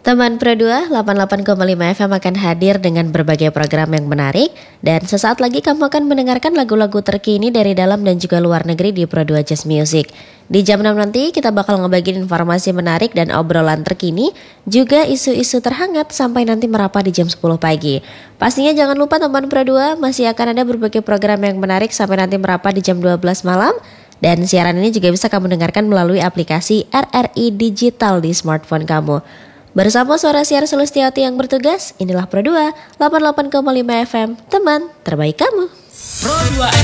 Teman Pro 2 88,5 FM akan hadir dengan berbagai program yang menarik. Dan sesaat lagi kamu akan mendengarkan lagu-lagu terkini dari dalam dan juga luar negeri di Pro 2 Jazz Music. Di jam 6 nanti kita bakal ngebagiin informasi menarik dan obrolan terkini, juga isu-isu terhangat sampai nanti merapat di jam 10 pagi. Pastinya jangan lupa teman Pro 2 masih akan ada berbagai program yang menarik sampai nanti merapat di jam 12 malam. Dan siaran ini juga bisa kamu dengarkan melalui aplikasi RRI Digital di smartphone kamu. Bersama suara siar Sulistiawati yang bertugas, inilah Pro 2 88,5 FM, teman terbaik kamu. Pro 2